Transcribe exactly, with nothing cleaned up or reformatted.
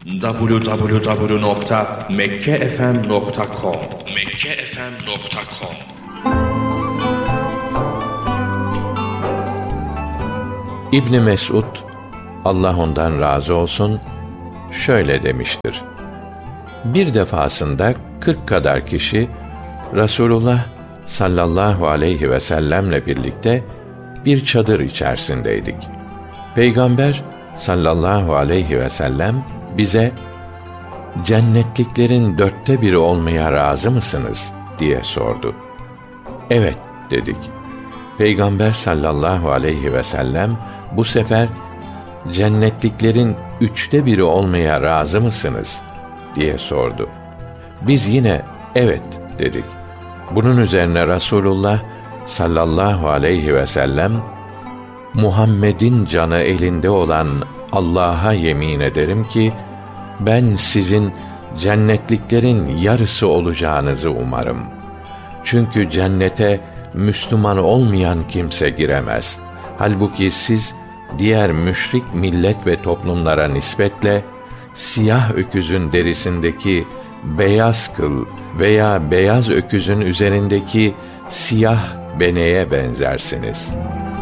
double-u double-u double-u nokta mekke f m nokta com mekke f m nokta com İbn Mes'ud, Allah ondan razı olsun, şöyle demiştir: Bir defasında kırk kadar kişi Rasulullah sallallahu aleyhi ve sellemle birlikte bir çadır içerisindeydik. Peygamber sallallahu aleyhi ve sellem bize cennetliklerin dörtte biri olmaya razı mısınız diye sordu. Evet dedik. Peygamber sallallahu aleyhi ve sellem bu sefer cennetliklerin üçte biri olmaya razı mısınız diye sordu. Biz yine evet dedik. Bunun üzerine Rasulullah sallallahu aleyhi ve sellem, Muhammed'in canı elinde olan Allah'a yemin ederim ki ben sizin cennetliklerin yarısı olacağınızı umarım. Çünkü cennete Müslüman olmayan kimse giremez. Halbuki siz diğer müşrik millet ve toplumlara nispetle siyah öküzün derisindeki beyaz kıl veya beyaz öküzün üzerindeki siyah beneye benzersiniz.